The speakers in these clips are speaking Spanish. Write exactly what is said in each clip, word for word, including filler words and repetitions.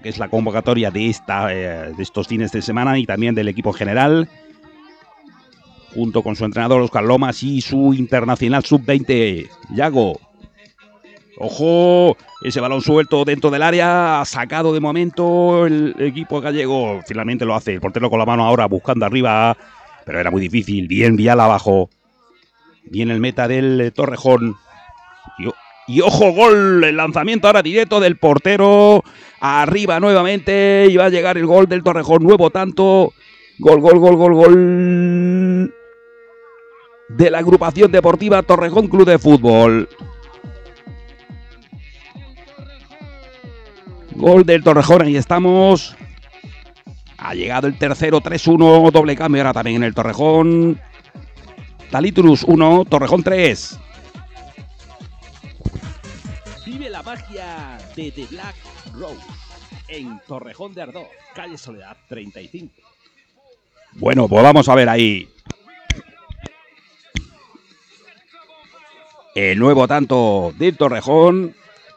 que es la convocatoria de, esta, eh, de estos fines de semana y también del equipo general, junto con su entrenador Óscar Lomas y su internacional sub veinte, Yago. Ojo, ese balón suelto dentro del área, ha sacado de momento el equipo gallego, finalmente lo hace el portero con la mano ahora buscando arriba, pero era muy difícil. Bien Vial abajo, bien el meta del Torrejón y, y ojo, gol, el lanzamiento ahora directo del portero, arriba nuevamente y va a llegar el gol del Torrejón, nuevo tanto, gol, gol, gol, gol, gol de la agrupación deportiva Torrejón Club de Fútbol. Gol del Torrejón, ahí estamos. Ha llegado el tercero, tres uno, doble cambio ahora también en el Torrejón. Talitrus uno, Torrejón tres. Vive la magia de The Black Rose en Torrejón de Ardoz, calle Soledad treinta y cinco. Bueno, pues vamos a ver ahí. El nuevo tanto del Torrejón,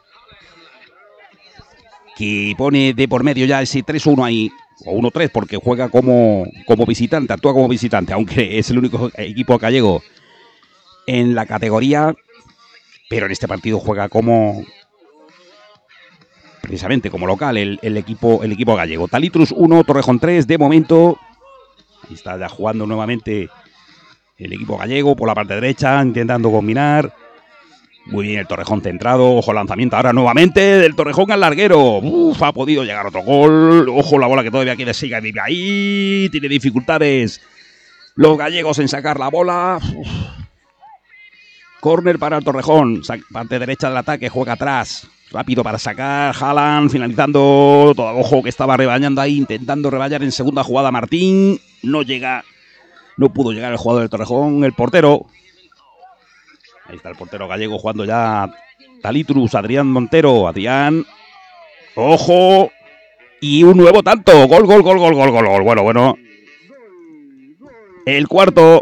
que pone de por medio ya ese tres uno ahí, o uno tres, porque juega como, como visitante, actúa como visitante, aunque es el único equipo gallego en la categoría, pero en este partido juega como, precisamente como local, el, el, equipo, el equipo gallego. Talitrus uno, Torrejón tres, de momento. Ahí está ya jugando nuevamente el equipo gallego por la parte derecha, intentando combinar. Muy bien el Torrejón centrado, ojo lanzamiento ahora nuevamente del Torrejón al larguero. Uf, ha podido llegar otro gol. Ojo la bola que todavía quiere seguir vive ahí. Tiene dificultades los gallegos en sacar la bola. Uf. Córner para el Torrejón, parte derecha del ataque, juega atrás. Rápido para sacar, Haaland finalizando. Todo, ojo que estaba rebañando ahí, intentando rebañar en segunda jugada Martín. No llega, no pudo llegar el jugador del Torrejón, el portero. Ahí está el portero gallego jugando ya. Talitrus, Adrián Montero. Adrián. ¡Ojo! Y un nuevo tanto. Gol, gol, gol, gol, gol, gol, gol. Bueno, bueno. El cuarto.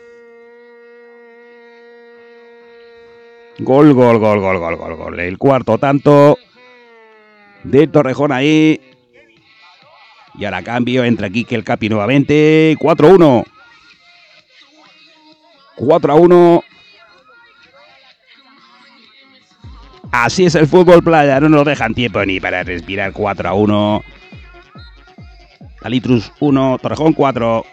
Gol, gol, gol, gol, gol, gol, gol. El cuarto tanto de Torrejón ahí. Y ahora cambio. Entra Quique el Capi nuevamente. cuatro a uno. cuatro a uno. Así es el fútbol playa, no nos dejan tiempo ni para respirar. Cuatro a uno. Talitrus uno, Torrejón cuatro.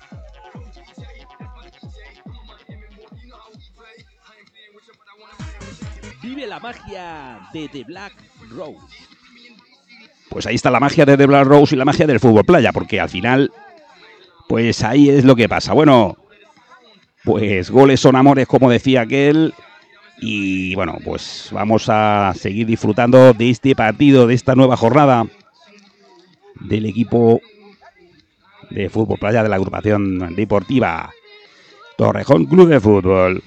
Vive la magia de The Black Rose. Pues ahí está la magia de The Black Rose y la magia del fútbol playa, porque al final, pues ahí es lo que pasa. Bueno, pues goles son amores, como decía aquel. Y bueno, pues vamos a seguir disfrutando de este partido, de esta nueva jornada del equipo de fútbol playa de la agrupación deportiva Torrejón Club de Fútbol.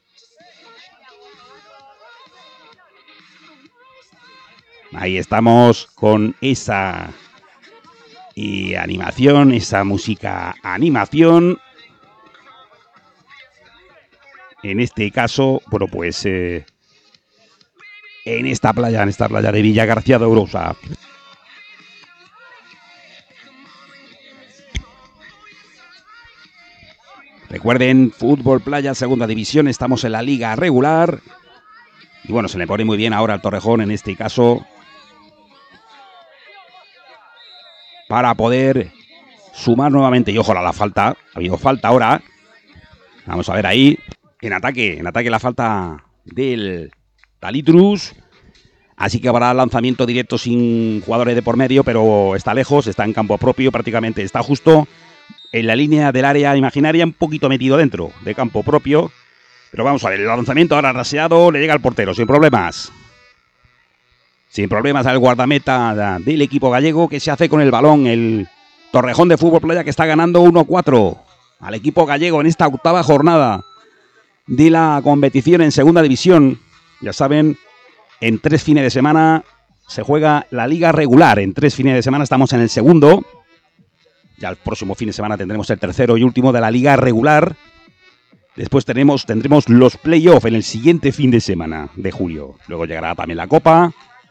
Ahí estamos con esa y animación, esa música animación. En este caso, bueno, pues eh, en esta playa, en esta playa de Villa García de Ourosa. Recuerden, fútbol playa, segunda división, estamos en la liga regular. Y bueno, se le pone muy bien ahora al Torrejón, en este caso, para poder sumar nuevamente. Y ojo a la falta, ha habido falta ahora. Vamos a ver ahí. En ataque, en ataque la falta del Talitrus. Así que habrá lanzamiento directo sin jugadores de por medio, pero está lejos, está en campo propio prácticamente. Está justo en la línea del área imaginaria, un poquito metido dentro de campo propio. Pero vamos a ver, el lanzamiento ahora raseado, le llega al portero sin problemas. Sin problemas al guardameta del equipo gallego que se hace con el balón. El Torrejón de Fútbol Playa que está ganando uno a cuatro al equipo gallego en esta octava jornada de la competición en segunda división. Ya saben, en tres fines de semana se juega la liga regular. En tres fines de semana estamos en el segundo. Ya el próximo fin de semana tendremos el tercero y último de la liga regular. Después tenemos, tendremos los playoffs en el siguiente fin de semana de julio. Luego llegará también la Copa.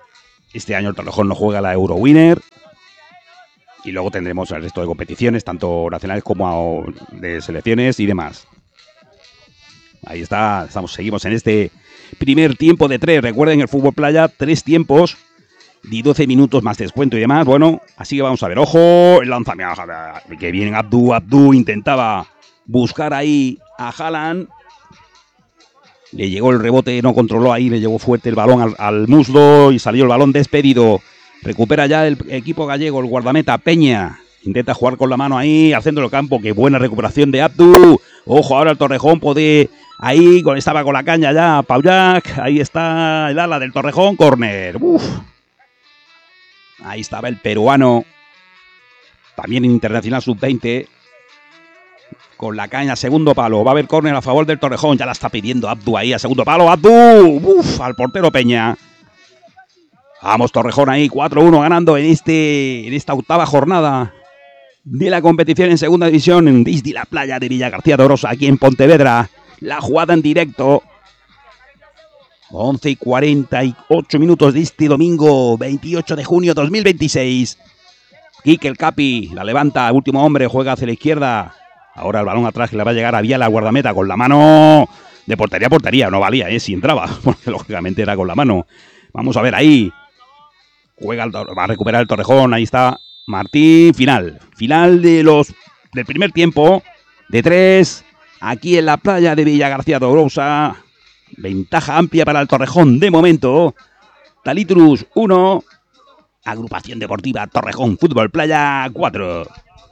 Este año el Torrejón no juega la Eurowinner. Y luego tendremos el resto de competiciones, tanto nacionales como de selecciones y demás. Ahí está, estamos, seguimos en este primer tiempo de tres. Recuerden, el fútbol playa, tres tiempos y doce minutos más descuento y demás. Bueno, así que vamos a ver. ¡Ojo! El lanzamiento. Que viene Abdu. Abdu intentaba buscar ahí a Haaland. Le llegó el rebote, no controló ahí, le llegó fuerte el balón al, al muslo y salió el balón despedido. Recupera ya el equipo gallego, el guardameta Peña. Intenta jugar con la mano ahí, al centro del campo. ¡Qué buena recuperación de Abdu! Ojo, ahora el Torrejón puede... Ahí estaba con la caña ya Paullac. Ahí está el ala del Torrejón, córner. Uf. Ahí estaba el peruano. También internacional sub veinte. Con la caña, segundo palo. Va a haber córner a favor del Torrejón. Ya la está pidiendo Abdu ahí a segundo palo. Abdu. Uf, al portero Peña. Vamos, Torrejón ahí, cuatro uno ganando en, este, en esta octava jornada de la competición en segunda división desde la playa de Villa García de Orosa, aquí en Pontevedra. La jugada en directo. once y cuarenta y ocho minutos de este domingo, veintiocho de junio de dos mil veintiséis. Quique el Capi la levanta, último hombre, juega hacia la izquierda. Ahora el balón atrás que le va a llegar a Viala, guardameta, con la mano de portería a portería. No valía, ¿eh? Si entraba, porque lógicamente era con la mano. Vamos a ver ahí. Juega el, va a recuperar el Torrejón, ahí está Martín, final, final de los del primer tiempo, de tres, aquí en la playa de Villa García de Orosa, ventaja amplia para el Torrejón de momento, Talitrus uno, Agrupación Deportiva Torrejón Fútbol Playa cuatro.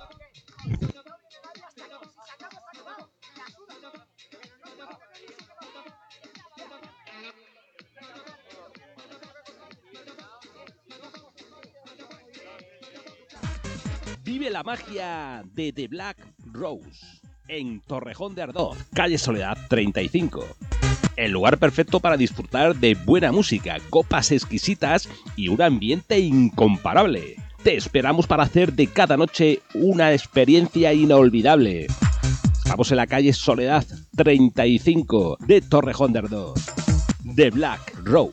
Vive la magia de The Black Rose en Torrejón de Ardoz, calle Soledad treinta y cinco. El lugar perfecto para disfrutar de buena música, copas exquisitas y un ambiente incomparable. Te esperamos para hacer de cada noche una experiencia inolvidable. Estamos en la calle Soledad treinta y cinco de Torrejón de Ardoz. The Black Rose.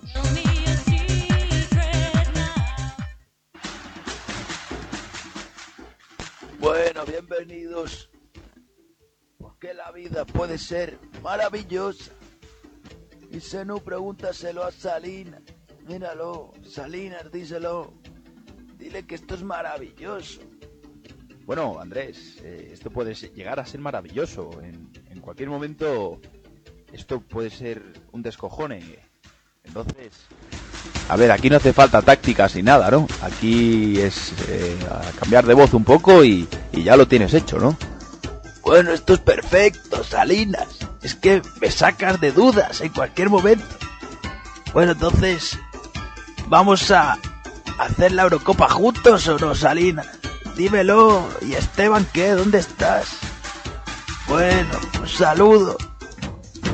Bueno, bienvenidos. Porque la vida puede ser maravillosa. Y si no, pregúntaselo a Salinas. Míralo, Salinas, díselo. Dile que esto es maravilloso. Bueno, Andrés, eh, esto puede ser, llegar a ser maravilloso. En, en cualquier momento, esto puede ser un descojone. Entonces... A ver, aquí no hace falta tácticas ni nada, ¿no? Aquí es eh, cambiar de voz un poco y, y ya lo tienes hecho, ¿no? Bueno, esto es perfecto, Salinas. Es que me sacas de dudas en cualquier momento. Bueno, entonces, ¿vamos a hacer la Eurocopa juntos o no, Salinas? Dímelo. ¿Y Esteban qué? ¿Dónde estás? Bueno, un saludo.